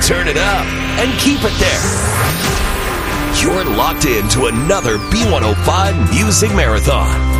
turn it up, and keep it there. You're locked in to another B105 Music Marathon.